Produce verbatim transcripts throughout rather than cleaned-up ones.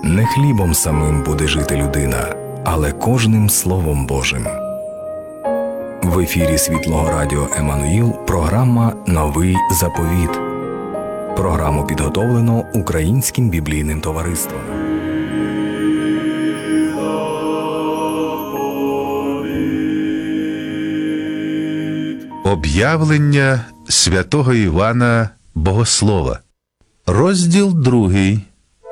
Не хлібом самим буде жити людина, але кожним Словом Божим. В ефірі Світлого Радіо Еммануїл програма «Новий заповіт». Програму підготовлено Українським біблійним товариством. Об'явлення святого Івана Богослова. Розділ другий.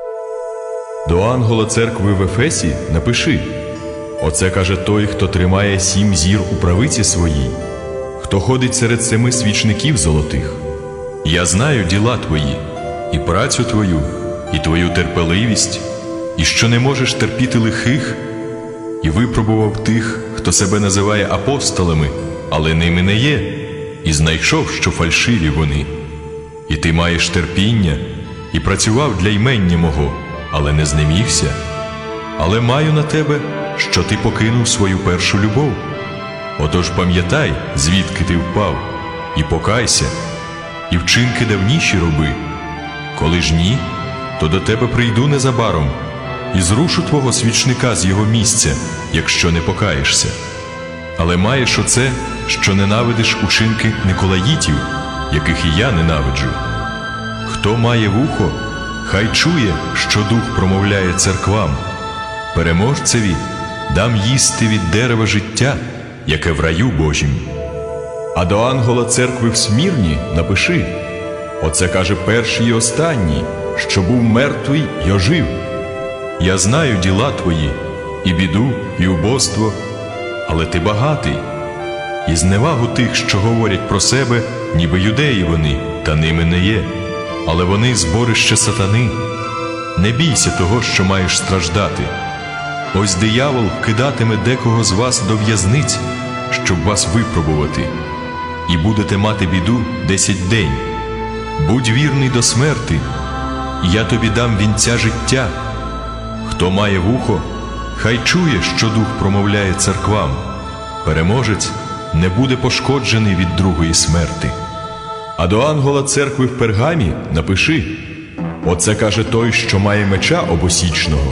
До ангела церкви в Ефесі напиши: оце каже той, хто тримає сім зір у правиці своїй, хто ходить серед семи свічників золотих. Я знаю діла твої, і працю твою, і твою терпеливість, і що не можеш терпіти лихих, і випробував тих, хто себе називає апостолами, але ними не є, і знайшов, що фальшиві вони. І ти маєш терпіння, і працював для ймення мого, але не знемігся. Але маю на тебе, що ти покинув свою першу любов. Отож пам'ятай, звідки ти впав, і покайся, і вчинки давніші роби. Коли ж ні, то до тебе прийду незабаром, і зрушу твого свічника з його місця, якщо не покаєшся. Але маєш оце, що ненавидиш учинки Николаїтів, яких і я ненавиджу. Хто має вухо, хай чує, що Дух промовляє церквам. Переможцеві дам їсти від дерева життя, яке в раю Божім. А до ангела церкви в Смірні напиши: оце каже перший і останній, що був мертвий й ожив. Я знаю діла твої, і біду, і убоство, але ти багатий. І зневагу тих, що говорять про себе, ніби юдеї вони, та ними не є, але вони зборище сатани. Не бійся того, що маєш страждати. Ось диявол вкидатиме декого з вас до в'язниць, щоб вас випробувати, і будете мати біду десять день. Будь вірний до смерти, і я тобі дам вінця життя. Хто має вухо, хай чує, що Дух промовляє церквам. Переможець не буде пошкоджений від другої смерти. А до ангела церкви в Пергамі напиши: оце каже той, що має меча обосічного.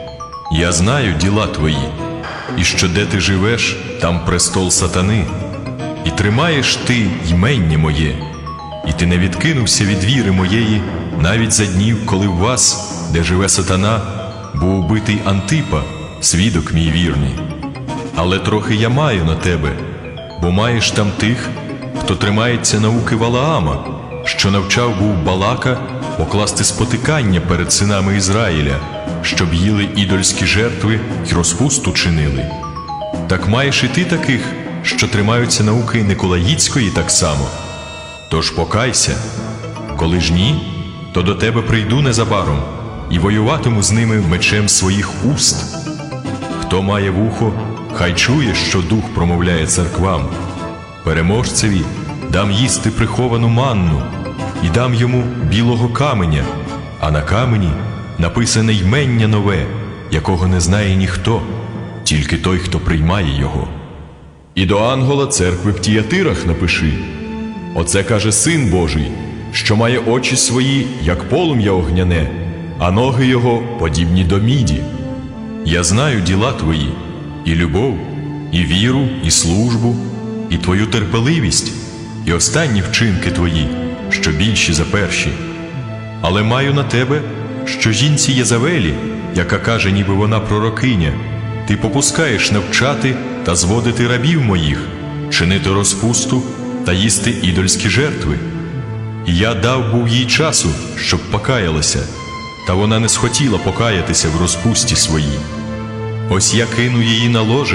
Я знаю діла твої, і що де ти живеш, там престол сатани. І тримаєш ти ймення моє, і ти не відкинувся від віри моєї, навіть за днів, коли в вас, де живе сатана, був убитий Антипа, свідок мій вірний. Але трохи я маю на тебе, бо маєш там тих, хто тримається науки Валаама, що навчав був Балака покласти спотикання перед синами Ізраїля, щоб їли ідольські жертви й розпусту чинили. Так маєш і ти таких, що тримаються науки Николаїтської так само. Тож покайся. Коли ж ні, то до тебе прийду незабаром, і воюватиму з ними мечем своїх уст. Хто має вухо, хай чує, що Дух промовляє церквам. Переможцеві дам їсти приховану манну, і дам йому білого каменя, а на камені написане ймення нове, якого не знає ніхто, тільки той, хто приймає його. І до ангела церкви в Тіатирах напиши: оце каже Син Божий, що має очі свої, як полум'я огняне, а ноги його подібні до міді. Я знаю діла твої, і любов, і віру, і службу, і твою терпеливість, і останні вчинки твої, що більші за перші. Але маю на тебе, що жінці Єзавелі, яка каже, ніби вона пророкиня, ти попускаєш навчати та зводити рабів моїх, чинити розпусту та їсти ідольські жертви. І я дав був їй часу, щоб покаялася, та вона не схотіла покаятися в розпусті своїй. Ось я кину її на ложе